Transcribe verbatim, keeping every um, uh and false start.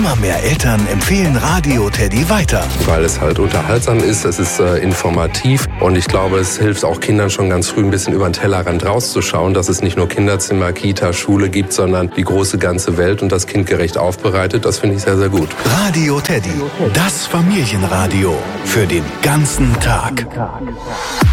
Immer mehr Eltern empfehlen Radio Teddy weiter. Weil es halt unterhaltsam ist, es ist äh, informativ und ich glaube, es hilft auch Kindern schon ganz früh ein bisschen über den Tellerrand rauszuschauen, dass es nicht nur Kinderzimmer, Kita, Schule gibt, sondern die große ganze Welt und das kindgerecht aufbereitet. Das finde ich sehr, sehr gut. Radio Teddy, das Familienradio für den ganzen Tag.